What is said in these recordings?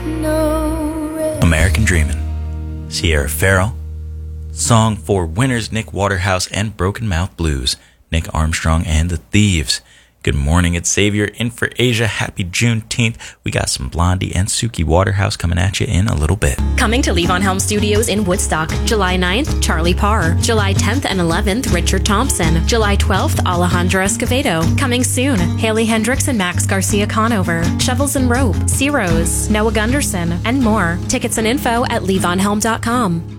American Dreamin', Sierra Farrell. Song for winners Nick Waterhouse and Broken Mouth Blues, Nick Armstrong and the Thieves. Good morning, it's Xavier in for Asia. Happy Juneteenth. We got some Blondie and Suki Waterhouse coming at you in a little bit. Coming to Levon Helm Studios in Woodstock, July 9th, Charlie Parr. July 10th and 11th, Richard Thompson. July 12th, Alejandro Escovedo. Coming soon, Haley Hendricks and Max Garcia Conover. Shovels and Rope, C-Rose, Noah Gunderson, and more. Tickets and info at levonhelm.com.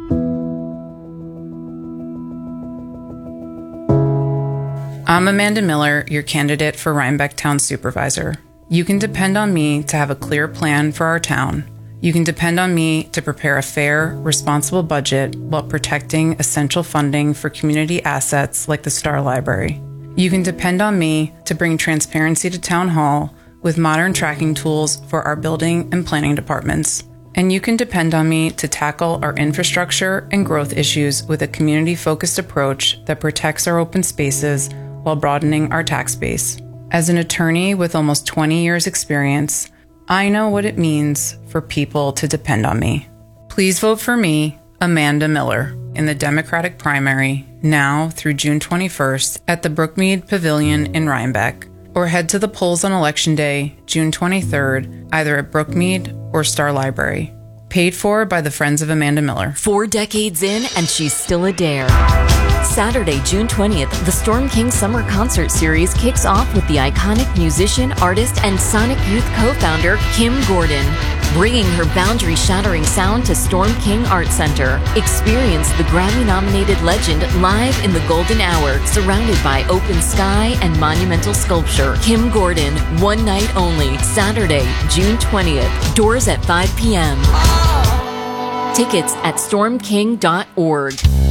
I'm Amanda Miller, your candidate for Rhinebeck Town Supervisor. You can depend on me to have a clear plan for our town. You can depend on me to prepare a fair, responsible budget while protecting essential funding for community assets like the Star Library. You can depend on me to bring transparency to Town Hall with modern tracking tools for our building and planning departments. And you can depend on me to tackle our infrastructure and growth issues with a community-focused approach that protects our open spaces while broadening our tax base. As an attorney with almost 20 years experience, I know what it means for people to depend on me. Please vote for me, Amanda Miller, in the Democratic primary now through June 21st at the Brookmead Pavilion in Rhinebeck, or head to the polls on Election Day, June 23rd, either at Brookmead or Star Library. Paid for by the Friends of Amanda Miller. 4 decades in, and she's still a dare. Saturday, June 20th, the Storm King Summer Concert Series kicks off with the iconic musician, artist, and Sonic Youth co-founder, Kim Gordon, bringing her boundary-shattering sound to Storm King Art Center. Experience the Grammy-nominated legend live in the golden hour, surrounded by open sky and monumental sculpture. Kim Gordon, one night only, Saturday, June 20th. Doors at 5 p.m. Tickets at stormking.org.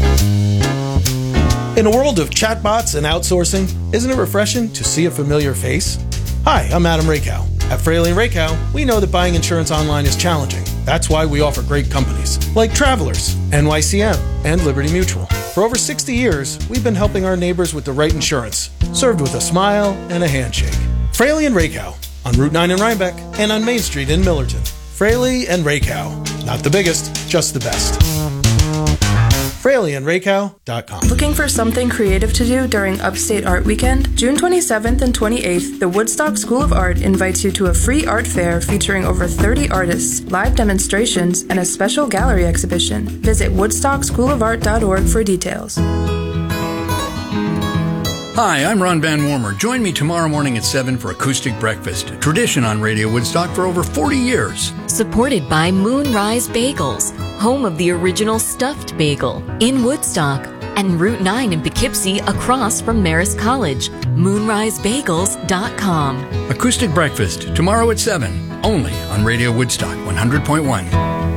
In a world of chatbots and outsourcing, isn't it refreshing to see a familiar face? Hi, I'm Adam Rakow. At Fraley & Rakow, we know that buying insurance online is challenging. That's why we offer great companies like Travelers, NYCM, and Liberty Mutual. For over 60 years, we've been helping our neighbors with the right insurance, served with a smile and a handshake. Fraley & Rakow, on Route 9 in Rhinebeck and on Main Street in Millerton. Fraley & Rakow, not the biggest, just the best. FraleyandRakow.com. Looking for something creative to do during Upstate Art Weekend? June 27th and 28th, the Woodstock School of Art invites you to a free art fair featuring over 30 artists, live demonstrations, and a special gallery exhibition. Visit woodstockschoolofart.org for details. Hi, I'm Ron Van Warmer. Join me tomorrow morning at 7 for Acoustic Breakfast, a tradition on Radio Woodstock for over 40 years. Supported by Moonrise Bagels, home of the original stuffed bagel in Woodstock, and Route 9 in Poughkeepsie across from Marist College. MoonriseBagels.com. Acoustic Breakfast, tomorrow at 7, only on Radio Woodstock 100.1.